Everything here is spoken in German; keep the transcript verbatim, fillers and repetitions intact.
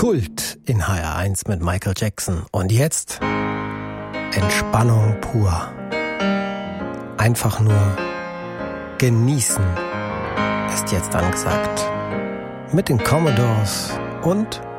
Kult in H R eins mit Michael Jackson. Und jetzt Entspannung pur. Einfach nur genießen ist jetzt angesagt. Mit den Commodores und